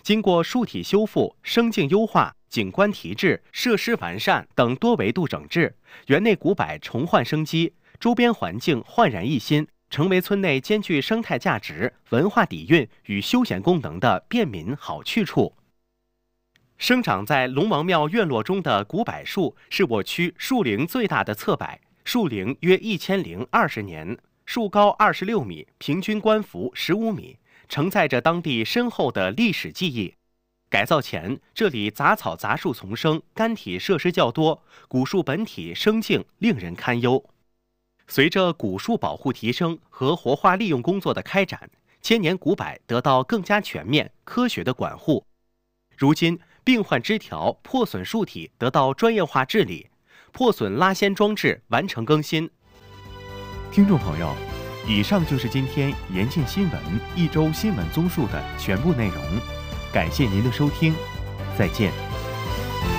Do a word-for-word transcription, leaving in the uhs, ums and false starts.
经过树体修复、生境优化、景观提质、设施完善等多维度整治，园内古柏重焕生机，周边环境焕然一新，成为村内兼具生态价值、文化底蕴与休闲功能的便民好去处。生长在龙王庙院落中的古柏树是我区树龄最大的侧柏，树龄约一千零二十年，树高二十六米，平均冠幅十五米，承载着当地深厚的历史记忆。改造前，这里杂草杂树丛生，干体设施较多，古树本体生境令人堪忧。随着古树保护提升和活化利用工作的开展，千年古柏得到更加全面、科学的管护。如今，病患枝条、破损树体得到专业化治理，破损拉纤装置完成更新。 听众朋友，以上就是今天延庆新闻一周新闻综述的全部内容，感谢您的收听，再见。